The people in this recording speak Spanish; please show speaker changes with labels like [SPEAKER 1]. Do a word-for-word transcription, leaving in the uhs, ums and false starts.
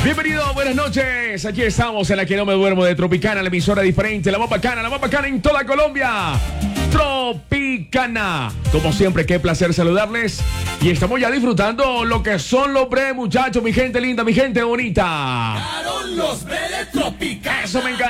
[SPEAKER 1] Bienvenido, buenas noches. Aquí estamos en la que no me duermo de Tropicana, la emisora diferente, la más bacana, la más bacana en toda Colombia. Tropicana. Como siempre, qué placer saludarles. Y estamos ya disfrutando lo que son los breves, muchachos, mi gente linda, mi gente bonita.
[SPEAKER 2] Los breves Tropicana.
[SPEAKER 1] Eso me encanta.